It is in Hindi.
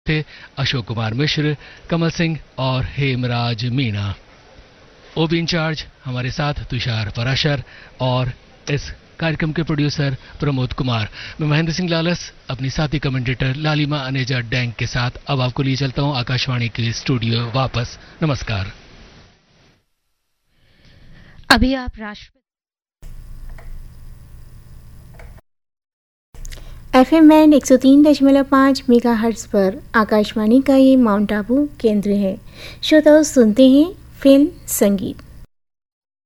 थे अशोक कुमार मिश्र, कमल सिंह और हेमराज मीणा। ओबी इंचार्ज हमारे साथ तुषार पराशर और इस कार्यक्रम के प्रोड्यूसर प्रमोद कुमार। मैं महेंद्र सिंह लालस अपनी साथी कमेंटेटर लालिमा अनेजा डैंग के साथ अब आपको लिए चलता हूं आकाशवाणी के स्टूडियो वापस। नमस्कार। अभी आप FM बैंड 103.5 मेगाहर्ट्ज़ पर आकाशवाणी का ये माउंट आबू केंद्र है। श्रोताओं, सुनते हैं फिल्म संगीत।